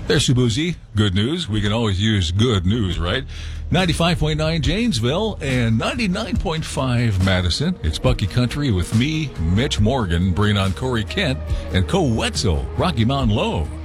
There's Shabuzi. Good news. We can always use good news, right? 95.9 Janesville and 99.5 Madison. It's Bucky Country with me, Mitch Morgan, bringing on Corey Kent and Co Wetzel, Rocky Mountain Low.